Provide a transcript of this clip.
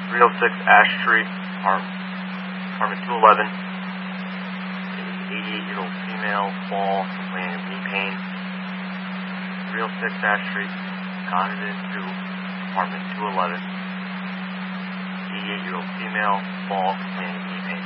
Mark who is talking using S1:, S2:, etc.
S1: 306 Ash Street, apartment 211. An 88-year-old female fall complaining of knee pain. 306 Ash Street, Condon 2, apartment 211. 88-year-old female fall complaining of knee pain.